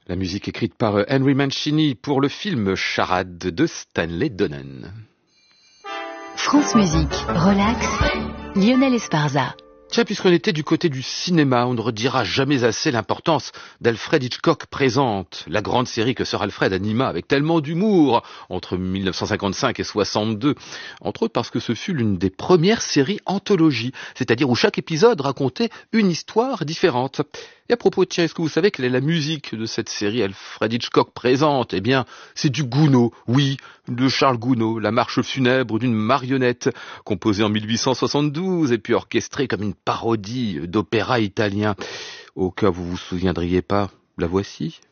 La musique écrite par Henry Mancini pour le film Charade de Stanley Donen. France Musique, relax, Lionel Esparza. Tiens, puisqu'on était du côté du cinéma, on ne redira jamais assez l'importance d'Alfred Hitchcock présente, la grande série que Sir Alfred anima avec tellement d'humour entre 1955 et 62, entre autres parce que ce fut l'une des premières séries anthologies, c'est-à-dire où chaque épisode racontait une histoire différente. Et à propos, tiens, est-ce que vous savez quelle est la musique de cette série Alfred Hitchcock présente? Eh bien, c'est du Gounod, oui, de Charles Gounod, la marche funèbre d'une marionnette, composée en 1872 et puis orchestrée comme une parodie d'opéra italien. Au cas où vous vous souviendriez pas, la voici.